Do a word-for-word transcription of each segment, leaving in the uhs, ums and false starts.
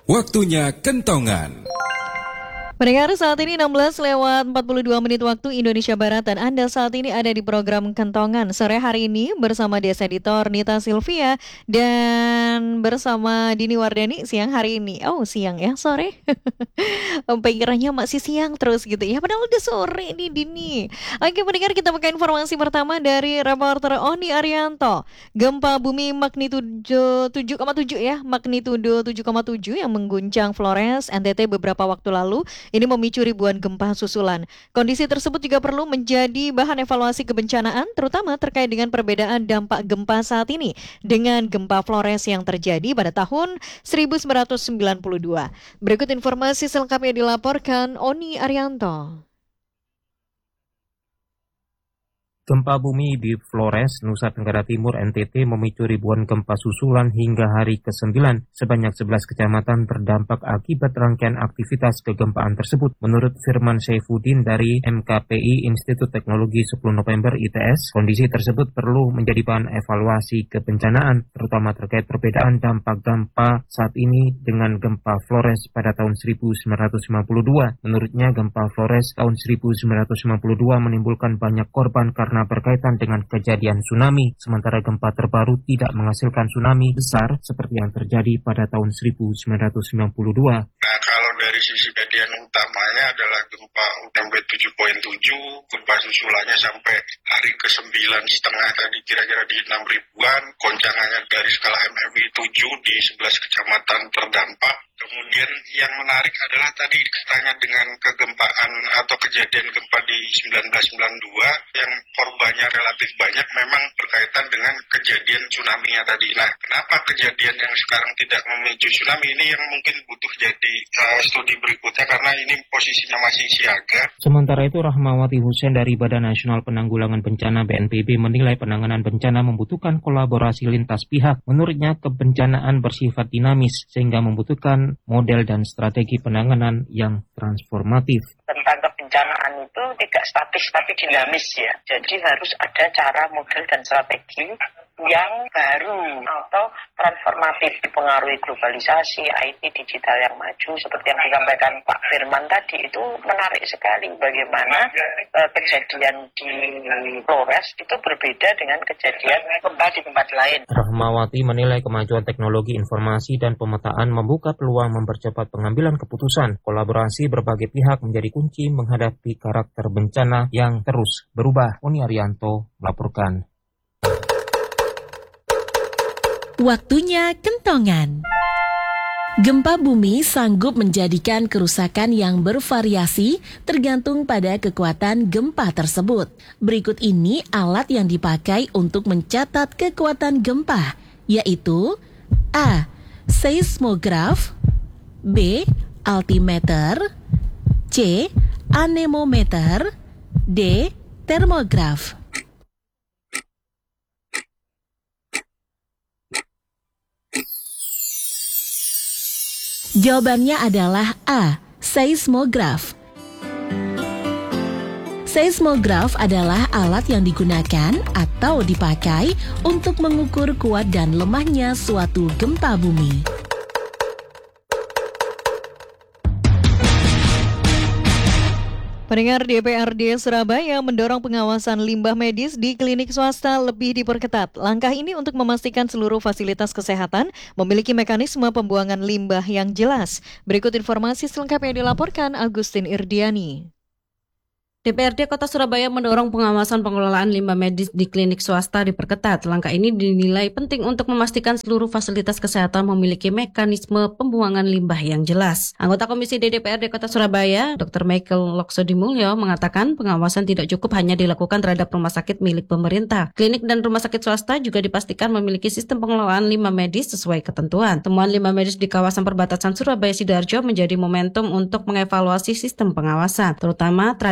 Waktunya kentongan. Pendengar, saat ini enam belas lewat empat puluh dua menit waktu Indonesia Barat dan Anda saat ini ada di program Kentongan. Sore hari ini bersama Desa Editor Nita Silvia dan bersama Dini Wardani siang hari ini. Oh, siang ya, sore. Pikirannya masih siang terus gitu ya, padahal udah sore nih Dini. Oke pendengar, kita buka informasi pertama dari reporter Oni Arianto. Gempa bumi magnitudo tujuh koma tujuh ya, magnitudo tujuh koma tujuh yang mengguncang Flores, N T T beberapa waktu lalu. Ini memicu ribuan gempa susulan. Kondisi tersebut juga perlu menjadi bahan evaluasi kebencanaan, terutama terkait dengan perbedaan dampak gempa saat ini dengan gempa Flores yang terjadi pada tahun seribu sembilan ratus sembilan puluh dua. Berikut informasi selengkapnya dilaporkan Oni Arianto. Gempa bumi di Flores, Nusa Tenggara Timur N T T memicu ribuan gempa susulan hingga hari kesembilan. Sebanyak sebelas kecamatan terdampak akibat rangkaian aktivitas kegempaan tersebut. Menurut Firman Saifuddin dari M K P I Institut Teknologi sepuluh November I T S, kondisi tersebut perlu menjadi bahan evaluasi kebencanaan, terutama terkait perbedaan dampak gempa saat ini dengan gempa Flores pada tahun seribu sembilan ratus lima puluh dua. Menurutnya gempa Flores tahun seribu sembilan ratus lima puluh dua menimbulkan banyak korban karena berkaitan dengan kejadian tsunami, sementara gempa terbaru tidak menghasilkan tsunami besar seperti yang terjadi pada tahun seribu sembilan ratus sembilan puluh dua. Nah, kalau dari sisi kejadian utamanya adalah gempa sampai tujuh koma tujuh, gempa susulannya sampai hari ke sembilan setengah tadi kira-kira di enam ribuan, goncangannya dari skala M M I tujuh di sebelas kecamatan terdampak. Kemudian yang menarik adalah tadi katanya dengan kegempaan atau kejadian gempa di seribu sembilan ratus sembilan puluh dua yang korbannya relatif banyak memang berkaitan dengan kejadian tsunami-nya tadi. Nah, kenapa kejadian yang sekarang tidak memicu tsunami ini yang mungkin butuh jadi uh, studi berikutnya karena ini posisinya masih siaga. Sementara itu Rahmawati Hussein dari Badan Nasional Penanggulangan Bencana B N P B menilai penanganan bencana membutuhkan kolaborasi lintas pihak. Menurutnya kebencanaan bersifat dinamis sehingga membutuhkan model dan strategi penanganan yang transformatif. Tentang kebencanaan itu tidak statis tapi dinamis ya. Jadi harus ada cara, model dan strategi yang baru atau transformatif dipengaruhi globalisasi, I T digital yang maju seperti yang disampaikan Pak Firman tadi. Itu menarik sekali bagaimana uh, kejadian di Flores itu berbeda dengan kejadian gempa di tempat lain. Rahmawati menilai kemajuan teknologi informasi dan pemetaan membuka peluang mempercepat pengambilan keputusan. Kolaborasi berbagai pihak menjadi kunci menghadapi karakter bencana yang terus berubah. Oni Arianto melaporkan. Waktunya kentongan. Gempa bumi sanggup menjadikan kerusakan yang bervariasi tergantung pada kekuatan gempa tersebut. Berikut ini alat yang dipakai untuk mencatat kekuatan gempa, yaitu A. Seismograf, B. Altimeter, C. Anemometer, D. Termograf. Jawabannya adalah A. Seismograf. Seismograf adalah alat yang digunakan atau dipakai untuk mengukur kuat dan lemahnya suatu gempa bumi. Pendengar, D P R D Surabaya mendorong pengawasan limbah medis di klinik swasta lebih diperketat. Langkah ini untuk memastikan seluruh fasilitas kesehatan memiliki mekanisme pembuangan limbah yang jelas. Berikut informasi selengkapnya dilaporkan Agustin Irdiani. D P R D Kota Surabaya mendorong pengawasan pengelolaan limbah medis di klinik swasta diperketat. Langkah ini dinilai penting untuk memastikan seluruh fasilitas kesehatan memiliki mekanisme pembuangan limbah yang jelas. Anggota Komisi D D P R D Kota Surabaya, Doktor Michael Loksodimulyo, mengatakan pengawasan tidak cukup hanya dilakukan terhadap rumah sakit milik pemerintah. Klinik dan rumah sakit swasta juga dipastikan memiliki sistem pengelolaan limbah medis sesuai ketentuan. Temuan limbah medis di kawasan perbatasan Surabaya Sidoarjo menjadi momentum untuk mengevaluasi sistem pengawasan, terutama terhadap fasilitas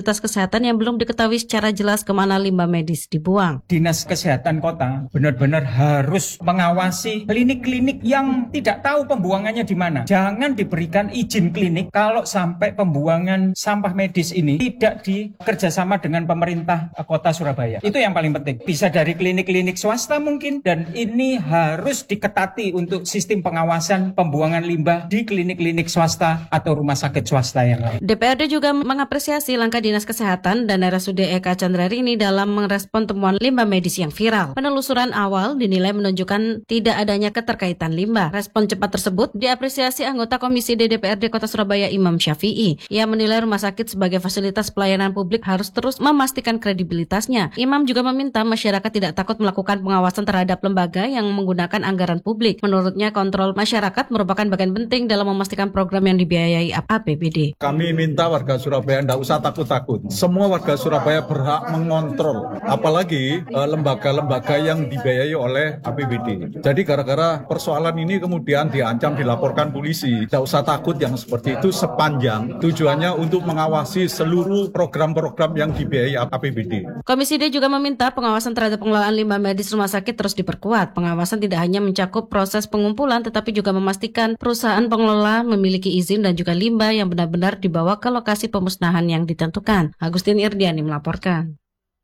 fasilitas kesehatan yang belum diketahui secara jelas kemana limbah medis dibuang. Dinas Kesehatan Kota benar-benar harus mengawasi klinik-klinik yang tidak tahu pembuangannya di mana. Jangan diberikan izin klinik kalau sampai pembuangan sampah medis ini tidak dikerjasama dengan pemerintah Kota Surabaya. Itu yang paling penting. Bisa dari klinik-klinik swasta mungkin, dan ini harus diketati untuk sistem pengawasan pembuangan limbah di klinik-klinik swasta atau rumah sakit swasta yang lain. D P R D juga mengapresiasi langkah Dinas Kesehatan dan R S U D Eka Candrarini dalam merespon temuan limbah medis yang viral. Penelusuran awal dinilai menunjukkan tidak adanya keterkaitan limbah. Respon cepat tersebut diapresiasi anggota Komisi D D P R D Kota Surabaya Imam Syafi'i. Ia menilai rumah sakit sebagai fasilitas pelayanan publik harus terus memastikan kredibilitasnya. Imam juga meminta masyarakat tidak takut melakukan pengawasan terhadap lembaga yang menggunakan anggaran publik. Menurutnya, kontrol masyarakat merupakan bagian penting dalam memastikan program yang dibiayai A P B D. Kami minta warga Surabaya tidak usah takut-takut. Semua warga Surabaya berhak mengontrol, apalagi eh, lembaga-lembaga yang dibiayai oleh A P B D. Jadi gara-gara persoalan ini kemudian diancam dilaporkan polisi. Tidak usah takut yang seperti itu sepanjang tujuannya untuk mengawasi seluruh program-program yang dibiayai A P B D. Komisi D juga meminta pengawasan terhadap pengelolaan limbah medis rumah sakit terus diperkuat. Pengawasan tidak hanya mencakup proses pengumpulan, tetapi juga memastikan perusahaan pengelola memiliki izin dan juga limbah yang benar-benar dibawa ke lokasi pemusnahan yang ditentukan. Agustin Irdiani melaporkan.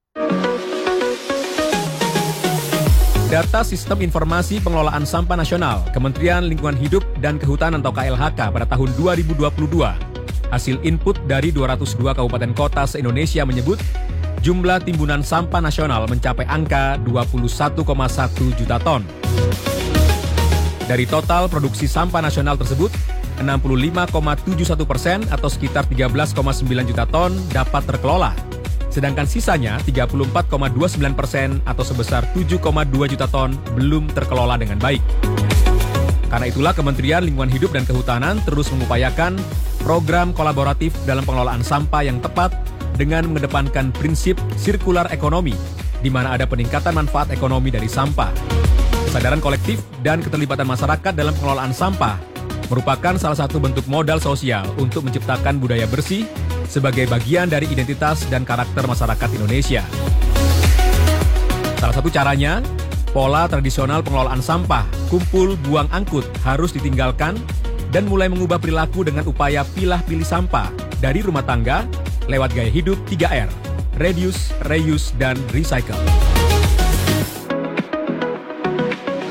Data Sistem Informasi Pengelolaan Sampah Nasional Kementerian Lingkungan Hidup dan Kehutanan atau K L H K pada tahun dua ribu dua puluh dua. Hasil input dari dua ratus dua kabupaten kota se-Indonesia menyebut jumlah timbunan sampah nasional mencapai angka dua puluh satu koma satu juta ton. Dari total produksi sampah nasional tersebut, enam puluh lima koma tujuh satu persen atau sekitar tiga belas koma sembilan juta ton dapat terkelola. Sedangkan sisanya tiga puluh empat koma dua sembilan persen atau sebesar tujuh koma dua juta ton belum terkelola dengan baik. Karena itulah Kementerian Lingkungan Hidup dan Kehutanan terus mengupayakan program kolaboratif dalam pengelolaan sampah yang tepat dengan mengedepankan prinsip sirkular ekonomi, di mana ada peningkatan manfaat ekonomi dari sampah. Kesadaran kolektif dan keterlibatan masyarakat dalam pengelolaan sampah merupakan salah satu bentuk modal sosial untuk menciptakan budaya bersih sebagai bagian dari identitas dan karakter masyarakat Indonesia. Salah satu caranya, pola tradisional pengelolaan sampah, kumpul, buang, angkut harus ditinggalkan dan mulai mengubah perilaku dengan upaya pilah-pilih sampah dari rumah tangga lewat gaya hidup tiga R, reduce, reuse, dan recycle.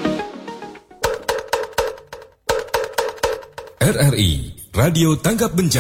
R R I, Radio Tanggap Bencana.